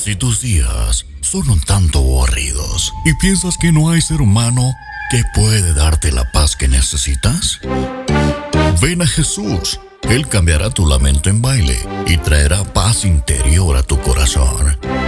Si tus días son un tanto aburridos y piensas que no hay ser humano que puede darte la paz que necesitas, ven a Jesús. Él cambiará tu lamento en baile y traerá paz interior a tu corazón.